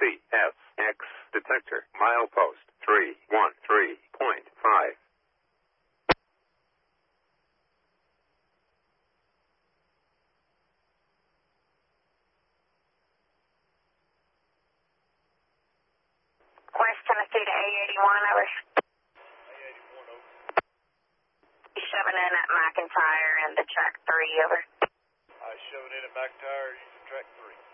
CSX detector, milepost 313.5. West Tennessee to A81, over. A81, over. Shoving in at McIntyre and the track 3, over. Shoving in at McIntyre using track 3.